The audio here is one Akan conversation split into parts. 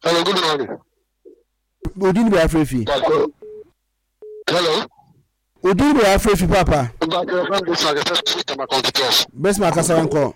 Hello, good morning. Odin be afrefi. Hello. Odin be afrefi papa. Best ma kasa yanko.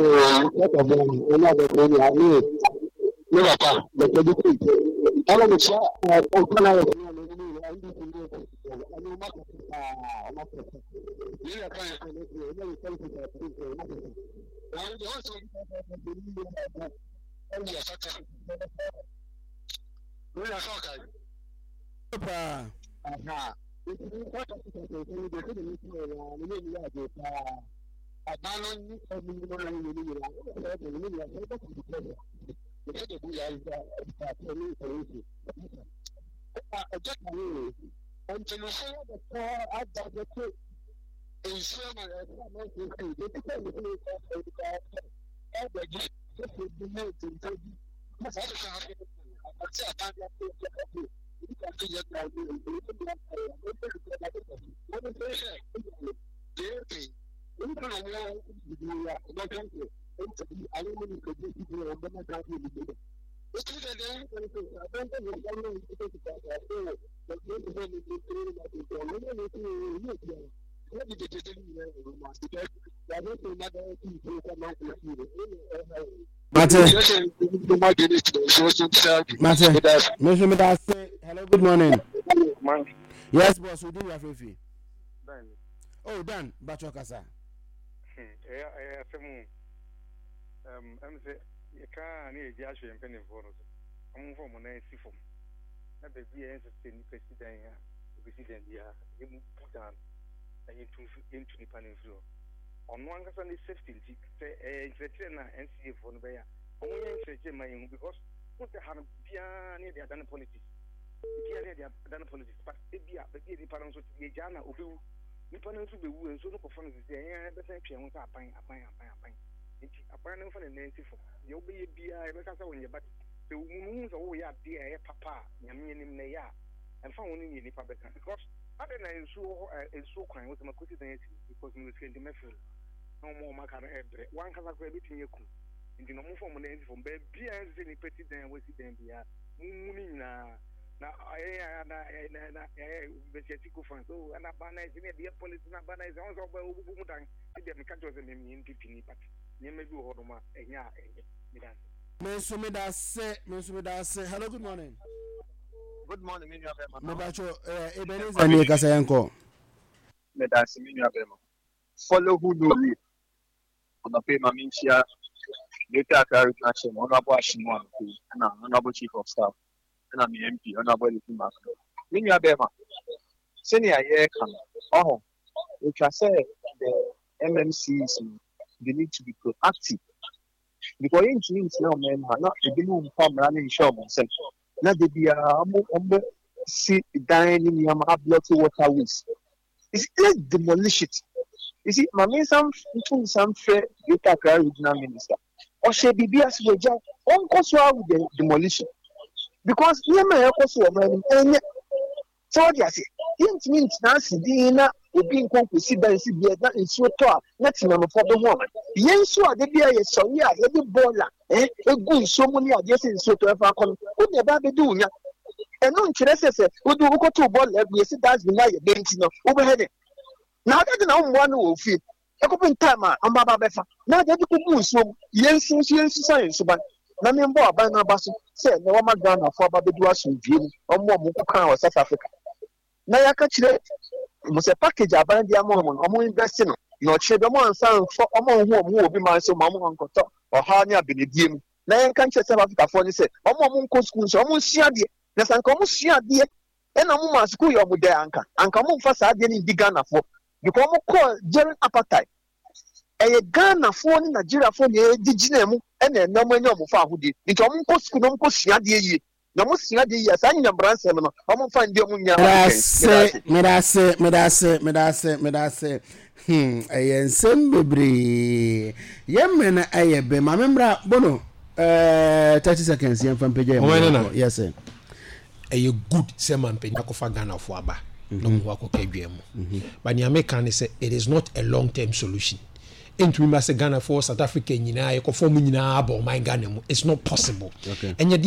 Hello, good morning. Yes, boss, we do have a fee. Oh, Dan, Bacho Kasa. I'm saying, you can't need Joshua and Penny for us. I'm from a nice form. Not the BS president, yeah, you put down into the panel floor. On one person is safety, entertainer and see for the bear. Only entertain because what the hand piano, they are done politics. They are done politics, but they be the parents of the Jana or do. The parents will be willing to look for funds. They are the same piano. Apparently, for the native, you'll be a beer, when you but the wounds all we are dear papa, Yamin in the yard, and found in the public because other than so crying with my quotation because we was getting the method. No more matter one can have everything you could. In the normal form of the from bed, beer is any petty than was it then be a mooning now. I fund. So, and I ban is in the police, and I ban is also by Ubuntan. They can't just name in Pipini, but you may do Hodoma, and ya, Hello, good morning. Good morning, Minya Bema. Mabacho, Ebenezer Kasayanko. Medasi Minya Bema. Follow who know me. On the pay Maminchia, data carry nation, honorable Ashimon, and honorable chief of staff, and I'm the MP, honorable Limas. Minya Bema. Senior year can. Oh, we can say the MMCs, they need to be proactive. Because in June, no men are not a minimum from running shop themselves. Not the be a see dining yam up blocky water waste. It's just demolish it. You see, my main some fair data regional minister. Or she be as well, on course with the demolition. Because you may also a man and so I say, it means Nancy Dina will be in conclusive and see that in so tall, that's number for the woman. Yes, so the beer is so yeah, every baller, a good so many ideas in so to have a con, what the baby doing. And no interested, would you go to ball? Yes, it does deny a dancing overhead. Now that's no one will feel. A couple of time, I'm Baba Befa. Now that you could move so, yes, science, but Namimbo, Bana Basu, said no one Ghana for Baby Duas with you, or more Mukuka or South Africa. Now I catch it. Must a package about the amount of investing. No check the one sound for among whom will be my son, Mamma Uncle or Hania Benedim. Now I can't South Africa for the say, Omon schools, almost share the yes, and come share the and a woman's school with the anchor, and come on fast again in the Ghana for because call Jerry appetite. A Ghana for Nigeria for the Diginemu and a no man of Fahudi. It's almost school, no share the no more see the yes, I am Branson. I'm going to find you. Medase. Ayen sembebre. Yemen ayebe. My member Bono. 30 seconds. Yem from page. Yes, sir. A good seman pen yakofa Ghana for aba. No wako kegwemu. But the American say it is not a long-term solution. Into we must Ghana for South Africa nyina yakofo mu nyina aba o man Ghana mu. It's not possible. Okay. And